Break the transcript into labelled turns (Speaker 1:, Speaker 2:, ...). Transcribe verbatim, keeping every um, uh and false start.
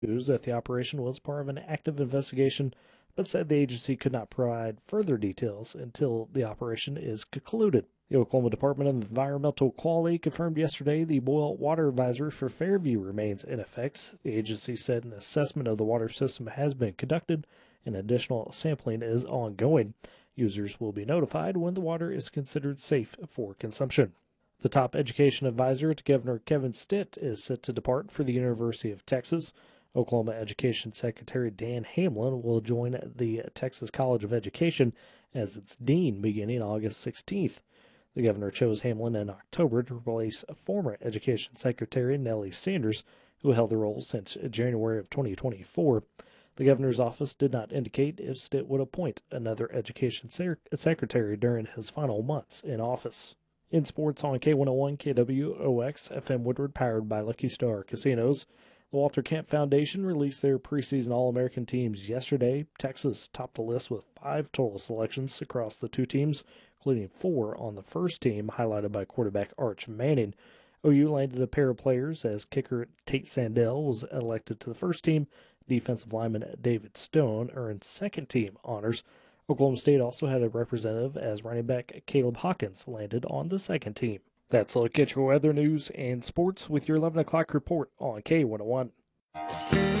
Speaker 1: News that the operation was part of an active investigation, but said the agency could not provide further details until the operation is concluded. The Oklahoma Department of Environmental Quality confirmed yesterday the boil water advisory for Fairview remains in effect. The agency said an assessment of the water system has been conducted and additional sampling is ongoing. Users will be notified when the water is considered safe for consumption. The top education advisor to Governor Kevin Stitt is set to depart for the University of Texas. Oklahoma Education Secretary Dan Hamlin will join the Texas College of Education as its dean beginning August sixteenth. The governor chose Hamlin in October to replace former Education Secretary Nellie Sanders, who held the role since January of twenty twenty-four. The governor's office did not indicate if Stitt would appoint another education secretary during his final months in office. In sports on K one oh one K W O X F M Woodward, powered by Lucky Star Casinos, the Walter Camp Foundation released their preseason All-American teams yesterday. Texas topped the list with five total selections across the two teams, including four on the first team, highlighted by quarterback Arch Manning. O U landed a pair of players as kicker Tate Sandell was elected to the first team. Defensive lineman David Stone earned second-team honors. Oklahoma State also had a representative as running back Caleb Hawkins landed on the second team. That's a look at your weather news and sports with your eleven o'clock report on K one oh one.